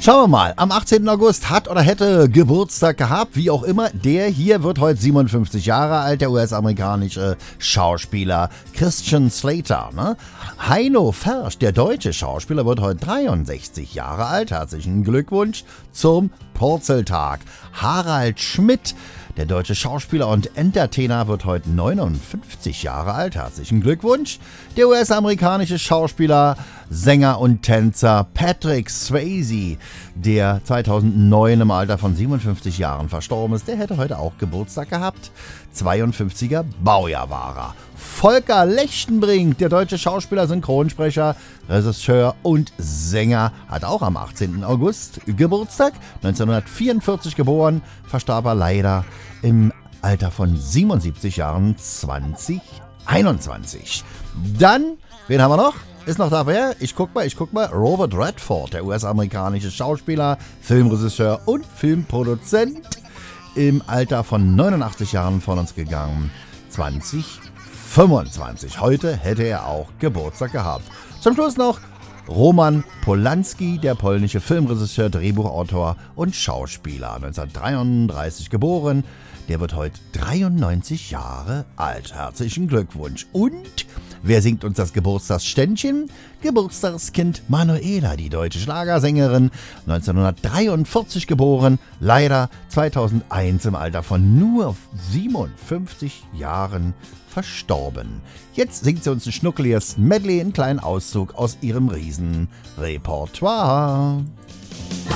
Schauen wir mal, am 18. August hat oder hätte Geburtstag gehabt, wie auch immer. Der hier wird heute 57 Jahre alt, der US-amerikanische Schauspieler Christian Slater. Ne? Heino Fersch, der deutsche Schauspieler, wird heute 63 Jahre alt. Herzlichen Glückwunsch zum Purzeltag. Harald Schmidt, der deutsche Schauspieler und Entertainer, wird heute 59 Jahre alt. Herzlichen Glückwunsch. Der US-amerikanische Schauspieler, Sänger und Tänzer Patrick Swayze, der 2009 im Alter von 57 Jahren verstorben ist, der hätte heute auch Geburtstag gehabt. 52er Baujahr war er. Volker Lechtenbrink, der deutsche Schauspieler, Synchronsprecher, Regisseur und Sänger, hat auch am 18. August Geburtstag. 1944 geboren, verstarb er leider im Alter von 77 Jahren 2021. Dann, wen haben wir noch? Ist noch dabei? Ich guck mal. Robert Redford, der US-amerikanische Schauspieler, Filmregisseur und Filmproduzent, im Alter von 89 Jahren von uns gegangen. 2025. Heute hätte er auch Geburtstag gehabt. Zum Schluss noch Roman Polanski, der polnische Filmregisseur, Drehbuchautor und Schauspieler. 1933 geboren. Der wird heute 93 Jahre alt. Herzlichen Glückwunsch. Und wer singt uns das Geburtstagsständchen? Geburtstagskind Manuela, die deutsche Schlagersängerin, 1943 geboren, leider 2001 im Alter von nur 57 Jahren verstorben. Jetzt singt sie uns ein schnuckeliges Medley, einen kleinen Auszug aus ihrem Riesenrepertoire.